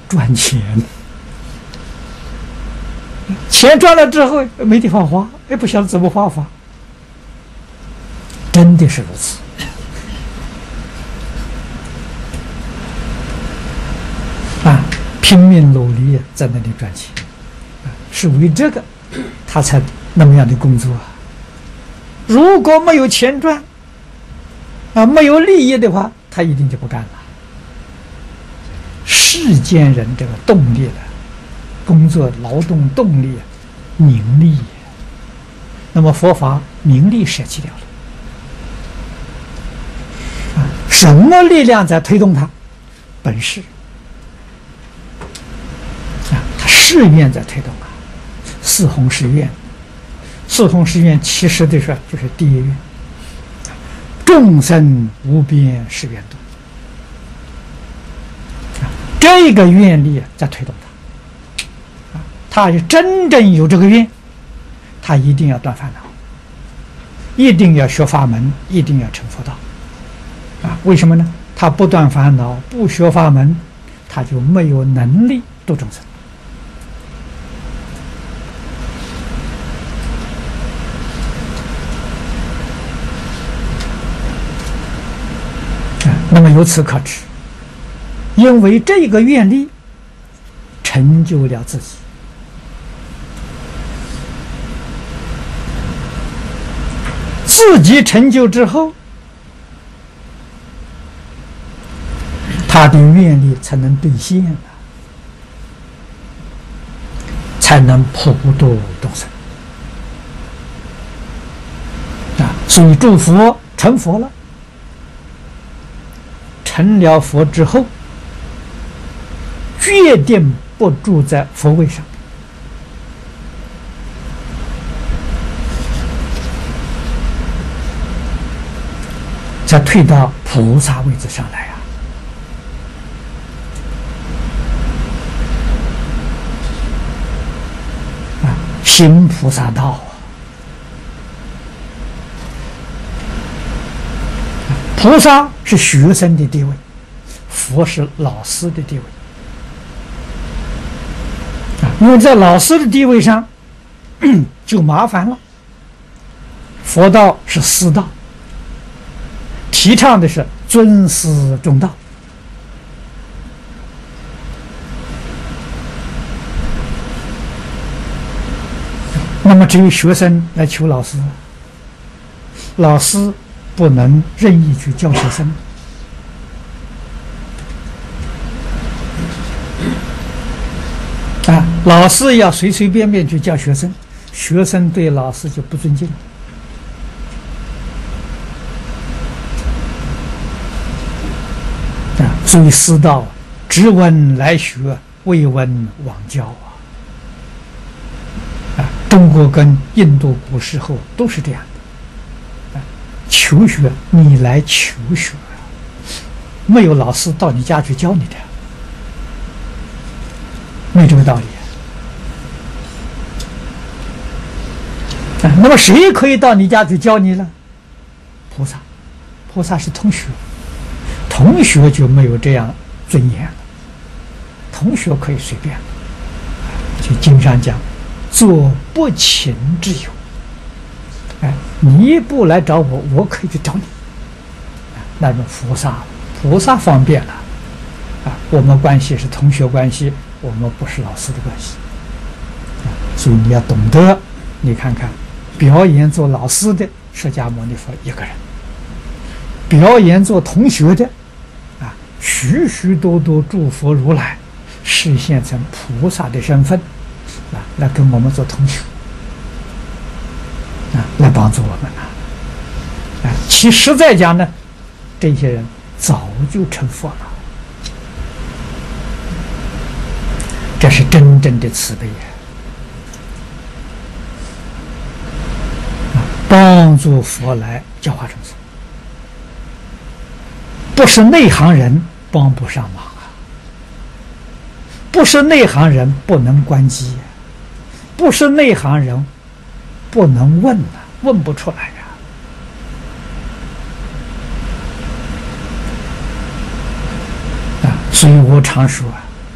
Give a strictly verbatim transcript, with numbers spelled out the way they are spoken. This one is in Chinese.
赚钱，钱赚了之后没地方花，也不晓得怎么花法，真的是如此。啊，拼命努力在那里赚钱，啊，是为这个他才那么样的工作啊。如果没有钱赚，啊，没有利益的话，他一定就不干了。世间人这个动力了，工作劳动动力，名利，那么佛法名利舍弃掉了，啊，什么力量在推动它？本事，啊，他誓愿在推动啊，四弘誓愿，四弘誓愿其实的说就是第一愿，众生无边誓愿度。这个愿力在推动他，他是真正有这个愿，他一定要断烦恼，一定要学法门，一定要成佛道，啊，为什么呢？他不断烦恼，不学法门，他就没有能力度众生。啊，那么由此可知。因为这个愿力成就了自己，自己成就之后，他的愿力才能兑现了，才能普度众生啊！所以诸佛成佛了，成了佛之后，决定不住在佛位上，再退到菩萨位置上来啊！啊，行菩萨道啊！菩萨是学生的地位，佛是老师的地位。因为在老师的地位上就麻烦了，佛道是师道，提倡的是尊师重道，那么只有学生来求老师，老师不能任意去教学生。啊，老师要随随便便去教学生，学生对老师就不尊敬。啊，所以师道只闻来学，未闻往教啊！啊，中国跟印度古时候都是这样的。啊，求学你来求学，没有老师到你家去教你的。没这个道理啊！那么谁可以到你家去教你呢？菩萨，菩萨是同学，同学就没有这样尊严了。同学可以随便，就经上讲，做不请之友。哎，你不来找我，我可以去找你。那么菩萨，菩萨方便了啊！我们关系是同学关系。我们不是老师的关系，所以你要懂得。你看看，表演做老师的释迦牟尼佛一个人，表演做同学的啊，许许多多诸佛如来示现成菩萨的身份啊，来跟我们做同学啊，来帮助我们啊。啊，其实在讲呢，这些人早就成佛了。这是真正的慈悲呀！啊，帮助佛来教化众生，不是内行人帮不上忙啊！不是内行人不能关机呀，不是内行人不能问啊，问不出来呀！啊，所以我常说啊。